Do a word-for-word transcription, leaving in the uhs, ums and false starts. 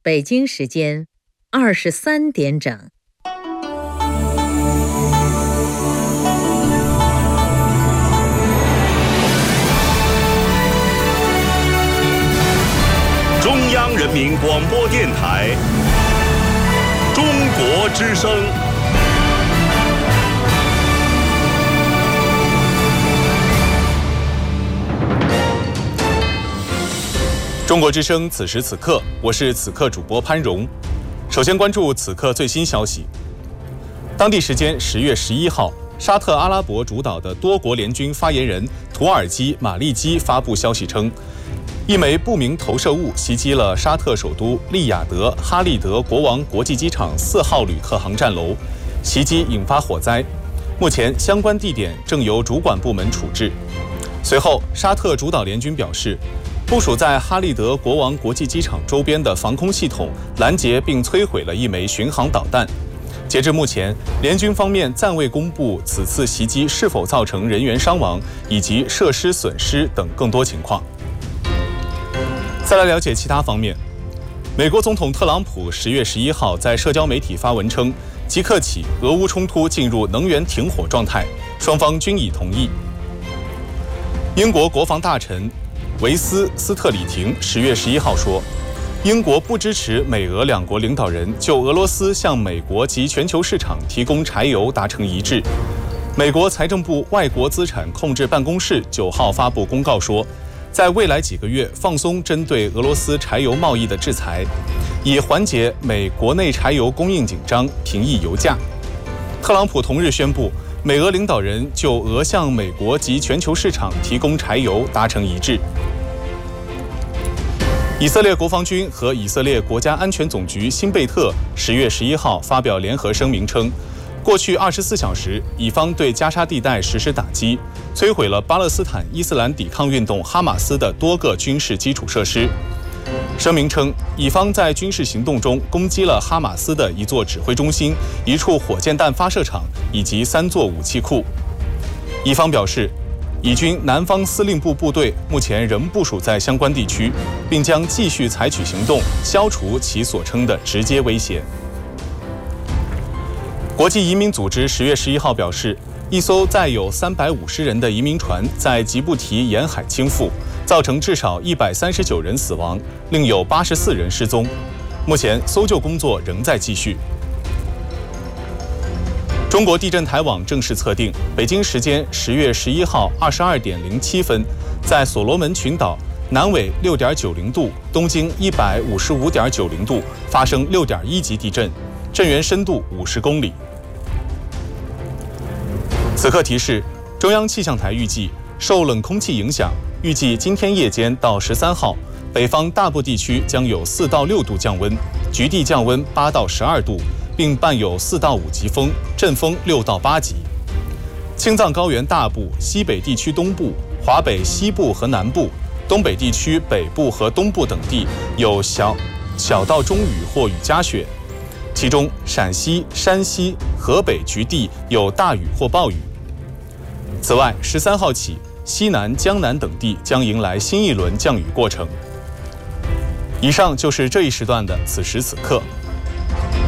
北京时间二十三点整。 中央人民广播电台中国之声。中国之声，此时此刻，我是此刻主播潘荣。首先关注此刻最新消息。当地时间十月十一号，沙特阿拉伯主导的多国联军发言人图尔基·马利基发布消息称，一枚不明投射物袭击了沙特首都利雅得哈利德国王国际机场四号旅客航站楼，袭击引发火灾。目前相关地点正由主管部门处置。随后，沙特主导联军表示，部署在哈利德国王国际机场周边的防空系统拦截并摧毁了一枚巡航导弹。截至目前，联军方面暂未公布此次袭击是否造成人员伤亡以及设施损失等更多情况。再来了解其他方面，美国总统特朗普十月十一号在社交媒体发文称，即刻起俄乌冲突进入能源停火状态，双方均已同意。英国国防大臣维斯斯特里廷十月十一号说，英国不支持美俄两国领导人就俄罗斯向美国及全球市场提供柴油达成一致。美国财政部外国资产控制办公室九号发布公告说，在未来几个月放松针对俄罗斯柴油贸易的制裁，以缓解美国内柴油供应紧张，平抑油价。特朗普同日宣布，美俄领导人就俄向美国及全球市场提供柴油达成一致。以色列国防军和以色列国家安全总局辛贝特十月十一号发表联合声明称，过去二十四小时，以方对加沙地带实施打击，摧毁了巴勒斯坦伊斯兰抵抗运动哈马斯的多个军事基础设施。声明称，以方在军事行动中攻击了哈马斯的一座指挥中心、一处火箭弹发射场以及三座武器库。以方表示，以军南方司令部部队目前仍部署在相关地区，并将继续采取行动，消除其所称的直接威胁。国际移民组织十月十一号表示，一艘载有三百五十人的移民船在吉布提沿海倾覆，造成至少一百三十九人死亡，另有八十四人失踪。目前搜救工作仍在继续。中国地震台网正式测定，北京时间十月十一号二十二点零七分，在所罗门群岛南纬六点九零度、东经一百五十五点九零度发生六点一级地震，震源深度五十公里。此刻提示，中央气象台预计，受冷空气影响，预计今天夜间到十三号，北方大部地区将有四到六度降温，局地降温八到十二度，并伴有四到五级风，阵风六到八级。青藏高原大部、西北地区东部、华北西部和南部、东北地区北部和东部等地有小小到中雨或雨夹雪，其中陕西、山西、河北局地有大雨或暴雨。此外，十三号起，西南、江南等地将迎来新一轮降雨过程。以上就是这一时段的此时此刻，